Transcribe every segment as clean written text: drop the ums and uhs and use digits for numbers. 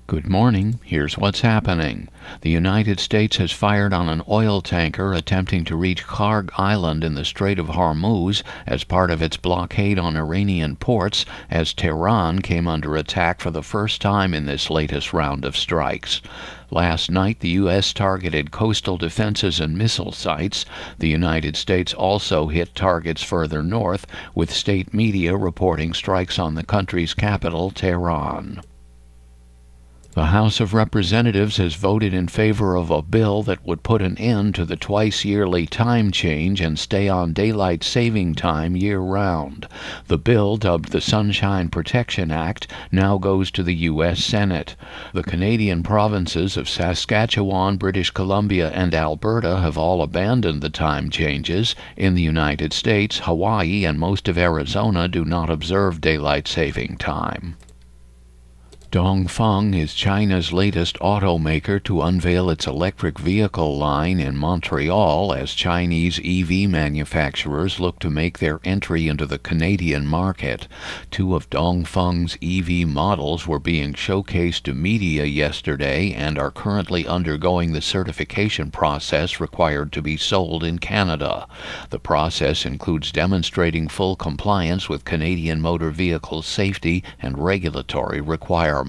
Good morning. Here's what's happening. The United States has fired on an oil tanker attempting to reach Kharg Island in the Strait of Hormuz as part of its blockade on Iranian ports as Tehran came under attack for the first time in this latest round of strikes. Last night, the U.S. targeted coastal defenses and missile sites. The United States also hit targets further north, with state media reporting strikes on the country's capital, Tehran. The House of Representatives has voted in favor of a bill that would put an end to the twice-yearly time change and stay on daylight saving time year-round. The bill, dubbed the Sunshine Protection Act, now goes to the U.S. Senate. The Canadian provinces of Saskatchewan, British Columbia, and Alberta have all abandoned the time changes. In the United States, Hawaii and most of Arizona do not observe daylight saving time. Dongfeng is China's latest automaker to unveil its electric vehicle line in Montreal as Chinese EV manufacturers look to make their entry into the Canadian market. Two of Dongfeng's EV models were being showcased to media yesterday and are currently undergoing the certification process required to be sold in Canada. The process includes demonstrating full compliance with Canadian motor vehicle safety and regulatory requirements.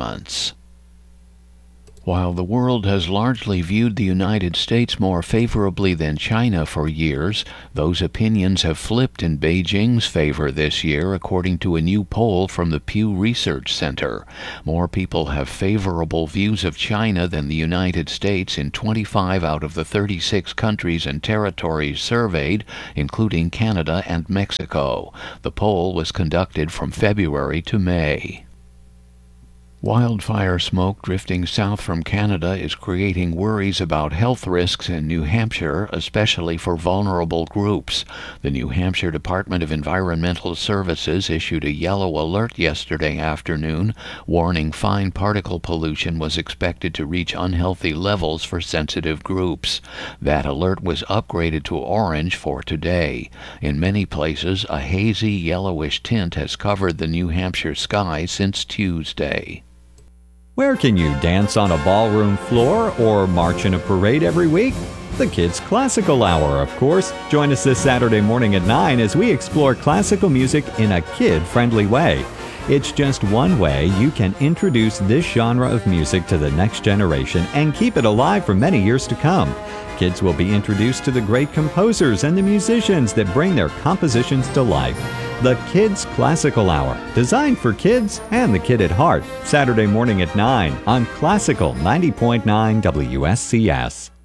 While the world has largely viewed the United States more favorably than China for years, those opinions have flipped in Beijing's favor this year, according to a new poll from the Pew Research Center. More people have favorable views of China than the United States in 25 out of the 36 countries and territories surveyed, including Canada and Mexico. The poll was conducted from February to May. Wildfire smoke drifting south from Canada is creating worries about health risks in New Hampshire, especially for vulnerable groups. The New Hampshire Department of Environmental Services issued a yellow alert yesterday afternoon, warning fine particle pollution was expected to reach unhealthy levels for sensitive groups. That alert was upgraded to orange for today. In many places, a hazy yellowish tint has covered the New Hampshire sky since Tuesday. Where can you dance on a ballroom floor or march in a parade every week? The Kids Classical Hour, of course. Join us this Saturday morning at 9 as we explore classical music in a kid-friendly way. It's just one way you can introduce this genre of music to the next generation and keep it alive for many years to come. Kids will be introduced to the great composers and the musicians that bring their compositions to life. The Kids Classical Hour, designed for kids and the kid at heart. Saturday morning at 9 on Classical 90.9 WSCS.